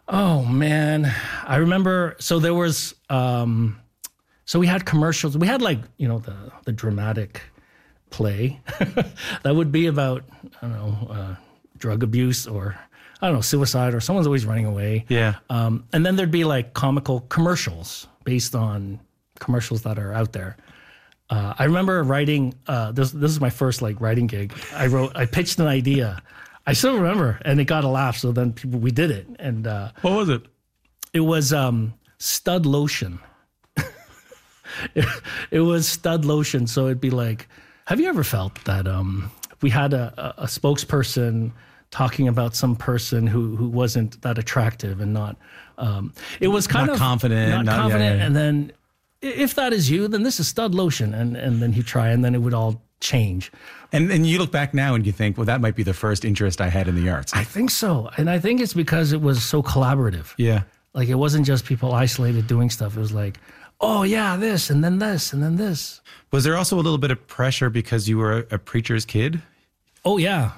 Oh man, I remember. So there was, so we had commercials. We had like the dramatic play that would be about drug abuse or suicide or someone's always running away. Yeah. And then there'd be like comical commercials based on commercials that are out there. I remember writing. This is my first like writing gig. I pitched an idea. I still remember, and it got a laugh. So then we did it. And what was it? It was stud lotion. It was stud lotion. So it'd be like, have you ever felt that we had a spokesperson talking about some person who wasn't that attractive and not, it was kind not of confident, not confident. yeah. And then if that is you, then this is stud lotion. And then he'd try, and then it would all change. And you look back now and you think, well, that might be the first interest I had in the arts. I think so. And I think it's because it was so collaborative. Yeah. Like it wasn't just people isolated doing stuff. It was like, oh yeah, this, and then this, and then this. Was there also a little bit of pressure because you were a preacher's kid? Oh yeah.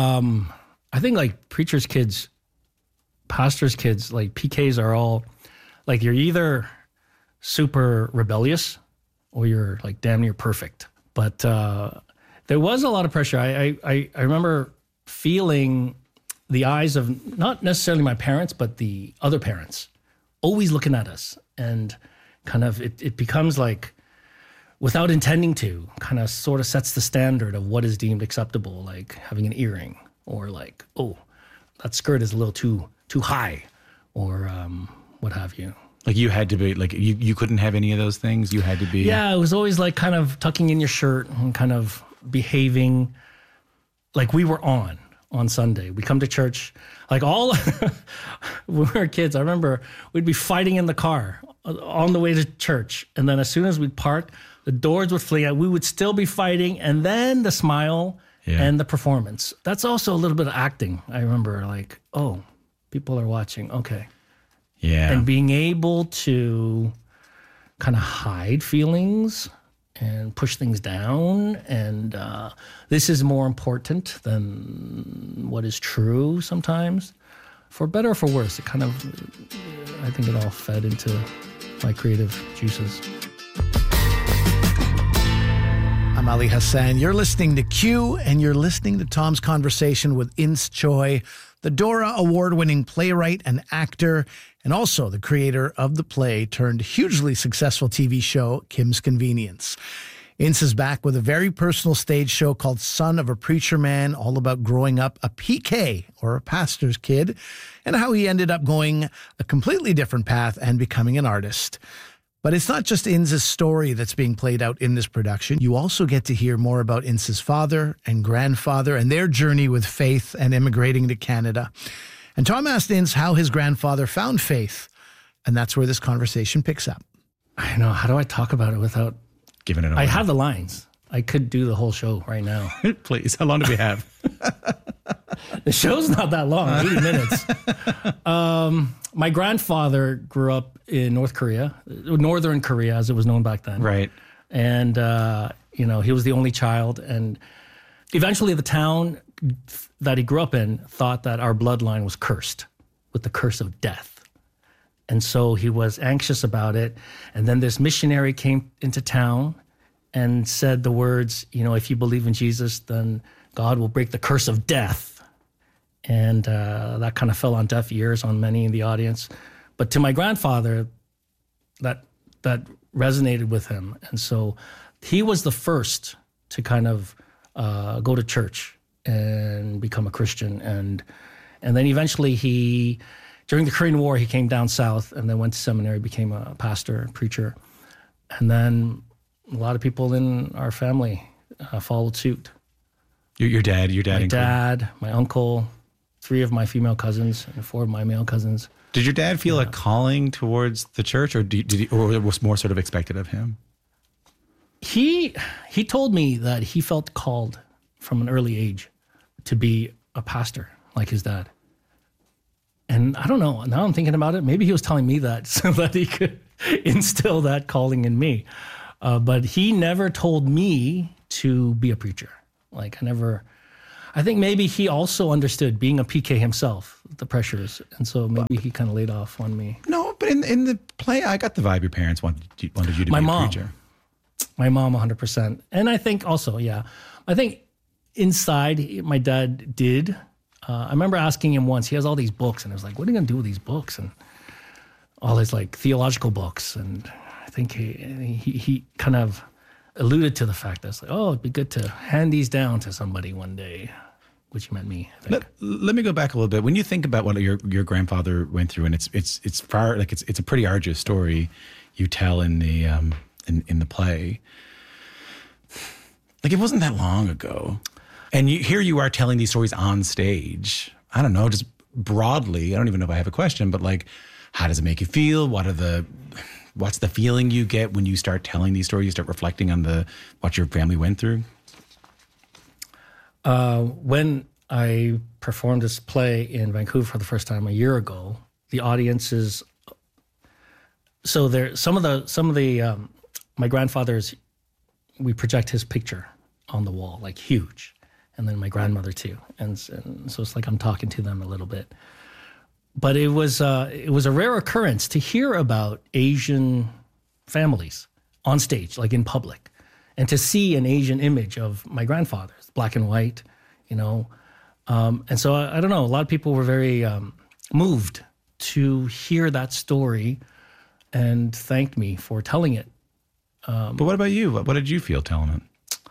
I think like preacher's kids, pastor's kids, like PKs are all like, you're either super rebellious or you're like damn near perfect. But there was a lot of pressure. I remember feeling the eyes of not necessarily my parents, but the other parents always looking at us, and kind of it becomes like, without intending to, kind of sort of sets the standard of what is deemed acceptable, like having an earring, or like, oh, that skirt is a little too high, or what have you. Like you had to be, like you couldn't have any of those things? You had to be... Yeah, it was always like kind of tucking in your shirt and kind of behaving like we were on Sunday. We come to church, like all, when we were kids, I remember we'd be fighting in the car on the way to church. And then as soon as we'd park, the doors would flee out. We would still be fighting. And then the smile and the performance. That's also a little bit of acting. I remember like, oh, people are watching. Okay. Yeah. And being able to kind of hide feelings and push things down. And this is more important than what is true sometimes. For better or for worse, it kind of, I think it all fed into my creative juices. I'm Ali Hassan. You're listening to Q, and you're listening to Tom's conversation with Ins Choi, the Dora Award-winning playwright and actor, and also the creator of the play turned hugely successful TV show, Kim's Convenience. Ince is back with a very personal stage show called Son of a Preacher Man, all about growing up a PK, or a pastor's kid, and how he ended up going a completely different path and becoming an artist. But it's not just Ince's story that's being played out in this production. You also get to hear more about Ince's father and grandfather and their journey with faith and immigrating to Canada. And Tom asked Ince how his grandfather found faith, and that's where this conversation picks up. I know. How do I talk about it without giving it away? I have the lines. I could do the whole show right now. Please. How long do we have? The show's not that long, 80 minutes. My grandfather grew up in Northern Korea, as it was known back then. Right. And, he was the only child. And eventually the town that he grew up in thought that our bloodline was cursed with the curse of death. And so he was anxious about it. And then this missionary came into town and said the words, if you believe in Jesus, then God will break the curse of death. And that kind of fell on deaf ears on many in the audience. But to my grandfather, that resonated with him. And so he was the first to kind of go to church and become a Christian. And then eventually during the Korean War, he came down south and then went to seminary, became a pastor, preacher. And then a lot of people in our family followed suit. Your dad, my dad, my uncle, 3 of my female cousins and 4 of my male cousins. Did your dad feel a calling towards the church, or or it was more sort of expected of him? He told me that he felt called from an early age to be a pastor like his dad. And I don't know, now I'm thinking about it, maybe he was telling me that so that he could instill that calling in me. But he never told me to be a preacher. Like I think maybe he also understood, being a PK himself, the pressures. And so maybe he kind of laid off on me. No, but in the play, I got the vibe your parents wanted you to My be mom. a preacher. My mom, 100%. And I think also, I think inside my dad did. I remember asking him once, he has all these books, and I was like, what are you going to do with these books? And all his like theological books. And I think he kind of alluded to the fact that it's like, oh, it'd be good to hand these down to somebody one day, which meant me. I think. Let me go back a little bit. When you think about what your grandfather went through, and it's far, like it's a pretty arduous story you tell in the in the play. Like, it wasn't that long ago, and here you are telling these stories on stage. I don't know, just broadly. I don't even know if I have a question, but like, how does it make you feel? What's the feeling you get when you start telling these stories? You start reflecting on what your family went through? When I performed this play in Vancouver for the first time a year ago, the audiences. So there, some of the my grandfather's, we project his picture on the wall, like huge, and then my grandmother too, and so it's like I'm talking to them a little bit. But it was a rare occurrence to hear about Asian families on stage, like in public, and to see an Asian image of my grandfather's, black and white, and so I don't know. A lot of people were very moved to hear that story, and thanked me for telling it. But what about you? What did you feel telling it?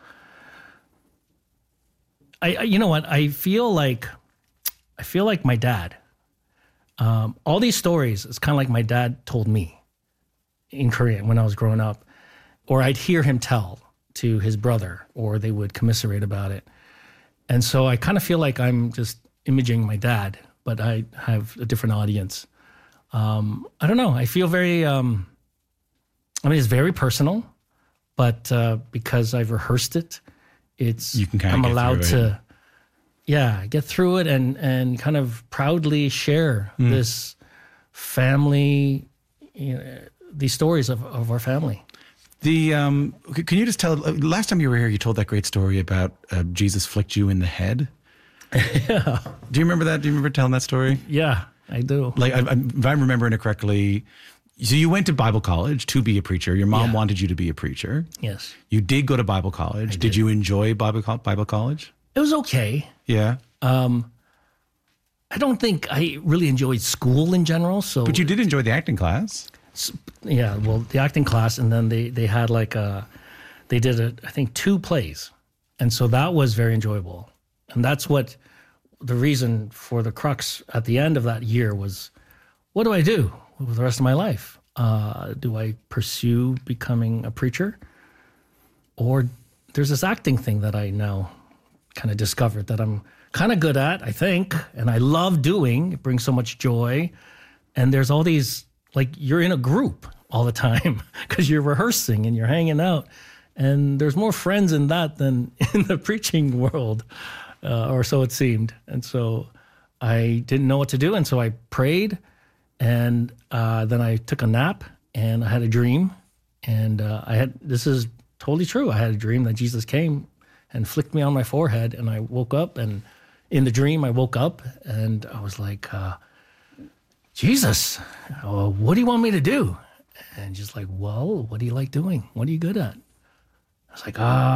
You know what? I feel like my dad. All these stories, it's kind of like my dad told me in Korea when I was growing up, or I'd hear him tell to his brother, or they would commiserate about it. And so I kind of feel like I'm just imaging my dad, but I have a different audience. I don't know. I feel very, it's very personal, but because I've rehearsed it, you can kind of I'm get allowed through to. Yeah, get through it and kind of proudly share this family, these stories of our family. Can you just tell? Last time you were here, you told that great story about Jesus flicked you in the head. Yeah. Do you remember that? Do you remember telling that story? Yeah, I do. Like, if I'm remembering it correctly, so you went to Bible college to be a preacher. Your mom wanted you to be a preacher. Yes. You did go to Bible college. Did you enjoy Bible college? It was okay. Yeah. I don't think I really enjoyed school in general. So, but you did enjoy the acting class. Yeah, well, the acting class, and then they had they did I think 2 plays, and so that was very enjoyable, and that's what the reason for the crux at the end of that year was, what do I do with the rest of my life? Do I pursue becoming a preacher, or there's this acting thing that I now kind of discovered that I'm kind of good at, I think, and I love doing. It brings so much joy, and there's all these. Like, you're in a group all the time because you're rehearsing and you're hanging out. And there's more friends in that than in the preaching world, or so it seemed. And so I didn't know what to do. And so I prayed, and then I took a nap, and I had a dream. And this is totally true. I had a dream that Jesus came and flicked me on my forehead, and I woke up. And in the dream, I woke up, and I was like, Jesus, what do you want me to do? And just like, well, what do you like doing? What are you good at? I was like,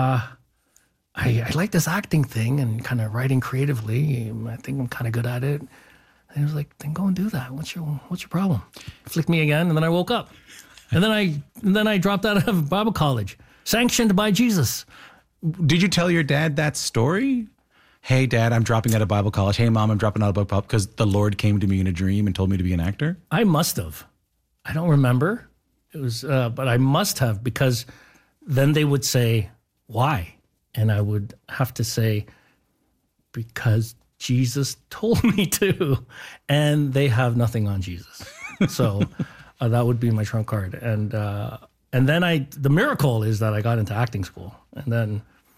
I like this acting thing and kind of writing creatively. I think I'm kind of good at it. And he was like, then go and do that. What's your problem? Flicked me again, and then I woke up. And then I dropped out of Bible college, sanctioned by Jesus. Did you tell your dad that story? Hey, Dad, I'm dropping out of Bible college. Hey, Mom, I'm dropping out of Bible college because the Lord came to me in a dream and told me to be an actor? I must have. I don't remember. It was, but I must have, because then they would say, why? And I would have to say, because Jesus told me to. And they have nothing on Jesus. So that would be my trump card. And then the miracle is that I got into acting school. And then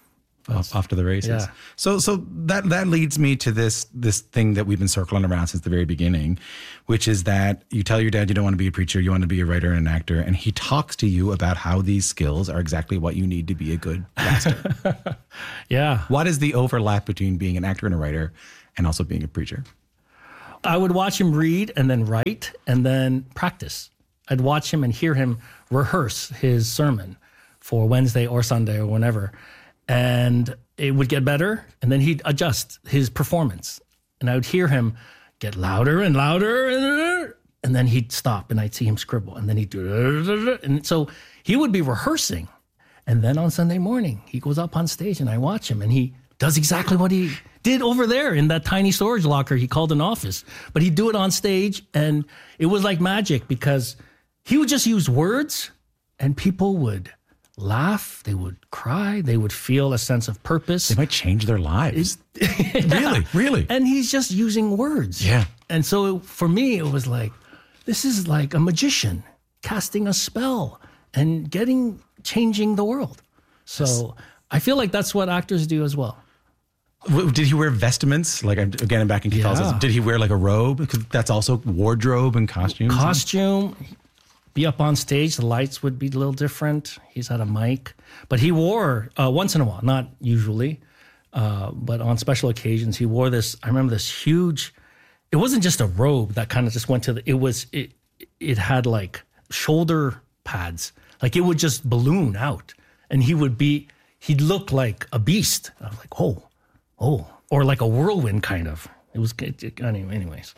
off to the races. Yeah. So that leads me to this thing that we've been circling around since the very beginning, which is that you tell your dad you don't want to be a preacher, you want to be a writer and an actor, and he talks to you about how these skills are exactly what you need to be a good pastor. Yeah. What is the overlap between being an actor and a writer and also being a preacher? I would watch him read and then write and then practice. I'd watch him and hear him rehearse his sermon for Wednesday or Sunday or whenever. And it would get better, and then he'd adjust his performance. And I would hear him get louder and louder, and then he'd stop, and I'd see him scribble, and then he'd do it. And so he would be rehearsing. And then on Sunday morning, he goes up on stage, and I watch him, and he does exactly what he did over there in that tiny storage locker he called an office. But he'd do it on stage, and it was like magic because he would just use words, and people would laugh, they would cry, they would feel a sense of purpose. They might change their lives. Yeah. Really. And he's just using words. Yeah. And so for me, it was like, this is like a magician casting a spell and changing the world. So I feel like that's what actors do as well. Did he wear vestments? Like, again, I'm back in Catholicism. Yeah. Did he wear like a robe? Because that's also wardrobe and costumes. Costume. Be up on stage, the lights would be a little different. He's had a mic, but he wore once in a while, not usually, but on special occasions, he wore this. I remember this huge. It wasn't just a robe that kind of just went to the. It had like shoulder pads, like it would just balloon out, and he'd look like a beast. I was like, oh, or like a whirlwind kind of. It was anyways.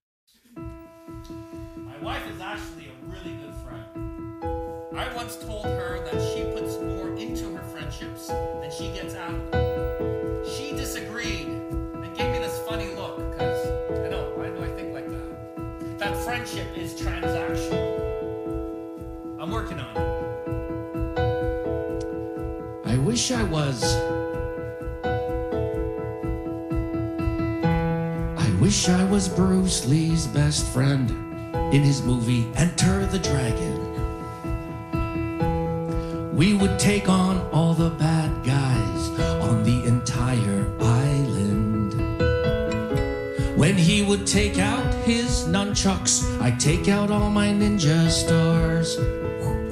My wife is actually a really good friend. I once told her that she puts more into her friendships than she gets out of them. She disagreed and gave me this funny look because I know, why do I think like that? That friendship is transactional. I'm working on it. I wish I was. I wish I was Bruce Lee's best friend in his movie Enter the Dragon. We would take on all the bad guys on the entire island. When he would take out his nunchucks, I'd take out all my ninja stars.